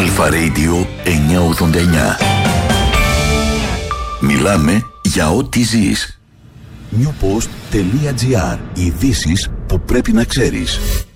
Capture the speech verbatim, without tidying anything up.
Αλφα Radio εννιακόσια ογδόντα εννιά. Μιλάμε για ό,τι ζεις. newpost.gr. Ειδήσεις που πρέπει να ξέρεις.